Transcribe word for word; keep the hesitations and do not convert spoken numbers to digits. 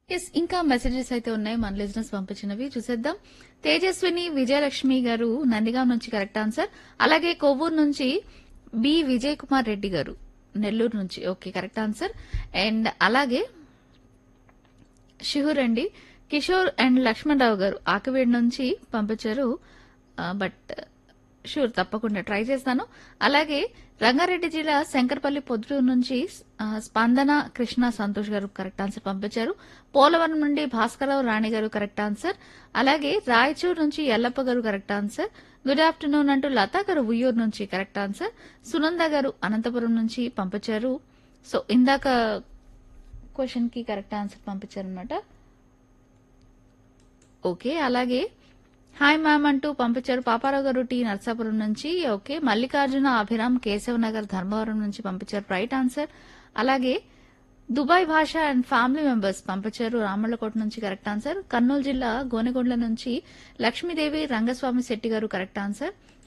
Yes ఇంకా messages అయితే ఉన్నాయి మన లిజినెస్ పంపించినవి చూసేద్దాం. తేజస్విని విజయలక్ష్మి గారు నందిగాం నుంచి కరెక్ట్ ఆన్సర్. అలాగే కొవ్వూరు నుంచి బి విజయ్ కుమార్ రెడ్డి గారు నెల్లూరు నుంచి ఓకే కరెక్ట్ ఆన్సర్. అండ్ అలాగే షిహూర్ అండి కిషోర్ అండ్ లక్ష్మణ్ రావు గారు ఆకివీడు నుంచి పంపించారు. బట్ షూర్ తప్పకుండా ట్రై చేస్తాను. అలాగే రంగారెడ్డి జిల్లా శంకర్పల్లి పొద్దుటూరు నుంచి ఆ, స్పందన కృష్ణ సంతోష్ గారు కరెక్ట్ ఆన్సర్ పంపించారు. పోలవరం నుండి భాస్కరరావు రాణి గారు కరెక్ట్ ఆన్సర్. అలాగే రాయచూర్ నుంచి ఎల్లప్ప గారు కరెక్ట్ ఆన్సర్. గుడ్ ఆఫ్టర్నూన్ అంటూ లతా గారు ఉయ్యూరు నుంచి కరెక్ట్ ఆన్సర్. సునంద గారు అనంతపురం నుంచి పంపించారు. సో ఇందాక క్వశ్చన్ కి కరెక్ట్ ఆన్సర్ పంపించారనమాట. ఓకే అలాగే హాయ్ మ్యామ్ అంటూ పంపించారు పాపారావు గారు టీ నర్సాపురం నుంచి. ఓకే మల్లికార్జున అభిరామ్ కేశవ్ నగర్ ధర్మవరం నుంచి పంపించారు రైట్ ఆన్సర్. అలాగే దుబాయ్ భాష అండ్ ఫ్యామిలీ మెంబర్స్ పంపించారు రామళ్ళకోట నుంచి కరెక్ట్ ఆన్సర్. కర్నూలు జిల్లా గోనెగొండ్ల నుంచి లక్ష్మీదేవి రంగస్వామి శెట్టి గారు కరెక్ట్ ఆన్సర్.